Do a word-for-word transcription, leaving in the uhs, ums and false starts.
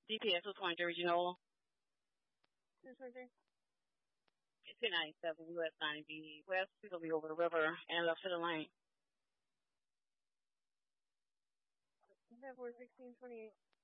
D P S two twenty-three, Regional. two twenty-three. ten ninety-seven, U S ninety West. We're going to be over the river and left to the lane. ten four sixteen twenty-eight.